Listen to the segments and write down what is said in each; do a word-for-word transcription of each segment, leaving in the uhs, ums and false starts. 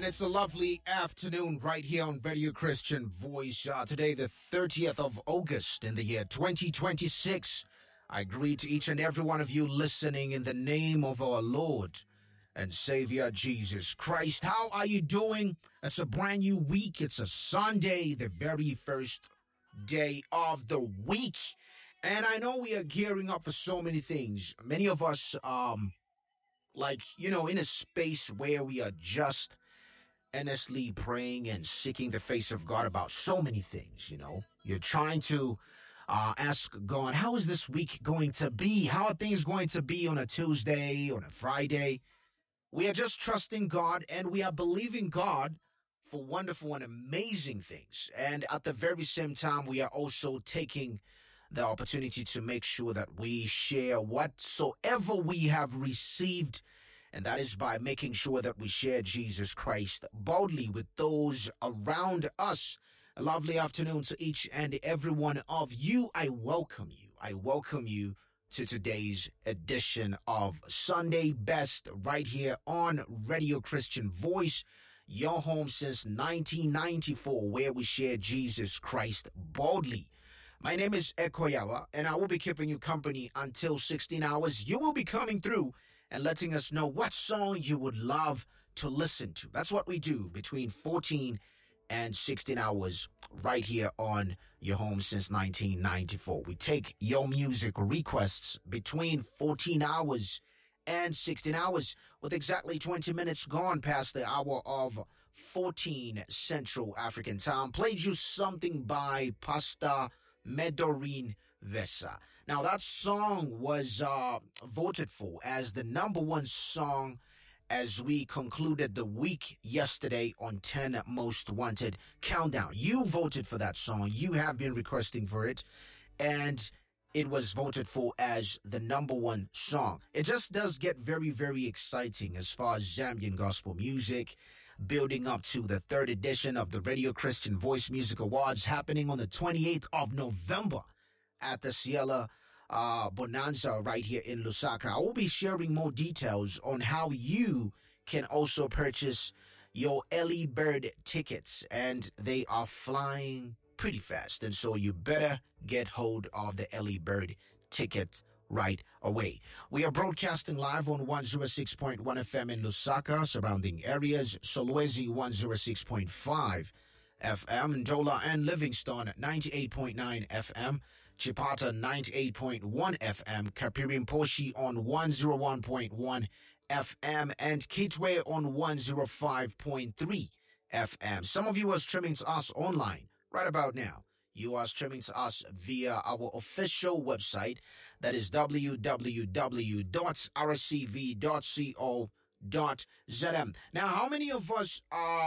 And it's a lovely afternoon right here on Radio Christian Voice. Uh, today, the thirtieth of August in the year twenty twenty-six. I greet each and every one of you listening in the name of our Lord and Savior Jesus Christ. How are you doing? It's a brand new week. It's a Sunday, the very first day of the week. And I know we are gearing up for so many things. Many of us, um, like, you know, in a space where we are just earnestly praying and seeking the face of God about so many things, you know. You're trying to uh, ask God, how is this week going to be? How are things going to be on a Tuesday, on a Friday? We are just trusting God and we are believing God for wonderful and amazing things. And at the very same time, we are also taking the opportunity to make sure that we share whatsoever we have received, and that is by making sure that we share Jesus Christ boldly with those around us. A lovely afternoon to each and every one of you. I welcome you. I welcome you to today's edition of Sunday Best right here on Radio Christian Voice, your home since nineteen ninety-four, where we share Jesus Christ boldly. My name is Ekoyawa, and I will be keeping you company until sixteen hours. You will be coming through and letting us know what song you would love to listen to. That's what we do between fourteen and sixteen hours right here on your home since nineteen ninety-four. We take your music requests between fourteen hours and sixteen hours, with exactly twenty minutes gone past the hour of fourteen Central African Time. Played you something by Pastor Medorine Vesa. Now, that song was uh, voted for as the number one song as we concluded the week yesterday on ten Most Wanted Countdown. You voted for that song. You have been requesting for it, and it was voted for as the number one song. It just does get very, very exciting as far as Zambian gospel music, building up to the third edition of the Radio Christian Voice Music Awards happening on the twenty-eighth of November at the Ciela uh, Bonanza right here in Lusaka. I will be sharing more details on how you can also purchase your early bird tickets, and they are flying pretty fast, and so you better get hold of the early bird ticket right away. We are broadcasting live on one oh six point one F M in Lusaka, surrounding areas, Solwezi one oh six point five F M, Ndola and Livingstone ninety-eight point nine F M, Chipata ninety-eight point one F M, Kapirimposhi on one oh one point one F M, and Kitwe on one oh five point three F M. Some of you are streaming to us online right about now. You are streaming to us via our official website, that is w w w dot r c v dot co dot z m. Now, how many of us,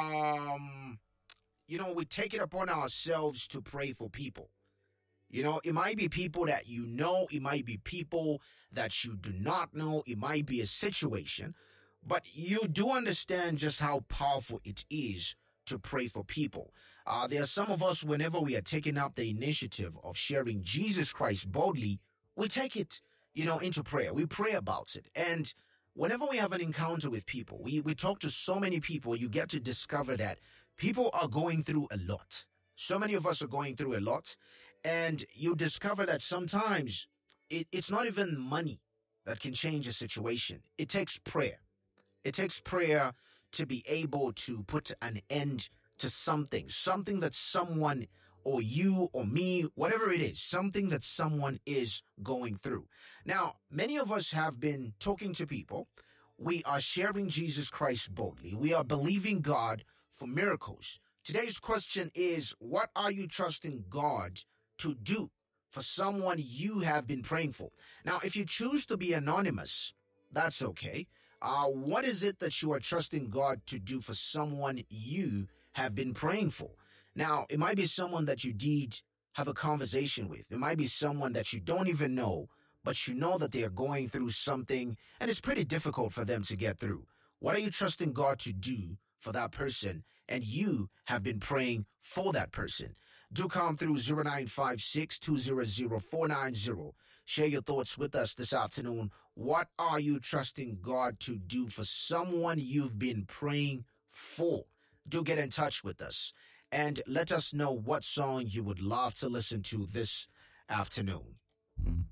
um, you know, we take it upon ourselves to pray for people? You know, it might be people that you know, it might be people that you do not know, it might be a situation, but you do understand just how powerful it is to pray for people. Uh, there are some of us, whenever we are taking up the initiative of sharing Jesus Christ boldly, we take it, you know, into prayer. We pray about it. And whenever we have an encounter with people, we, we talk to so many people, you get to discover that people are going through a lot. So many of us are going through a lot. And you discover that sometimes it, it's not even money that can change a situation. It takes prayer. It takes prayer to be able to put an end to something, something that someone or you or me, whatever it is, something that someone is going through. Now, many of us have been talking to people. We are sharing Jesus Christ boldly. We are believing God for miracles. Today's question is, what are you trusting God to do for someone you have been praying for? Now, if you choose to be anonymous, that's okay. Uh, what is it that you are trusting God to do for someone you have been praying for? Now, it might be someone that you did have a conversation with. It might be someone that you don't even know, but you know that they are going through something and it's pretty difficult for them to get through. What are you trusting God to do for that person? And you have been praying for that person. Do come through zero nine five six, two zero zero, four nine zero. Share your thoughts with us this afternoon. What are you trusting God to do for someone you've been praying four. Do get in touch with us and let us know what song you would love to listen to this afternoon. Mm.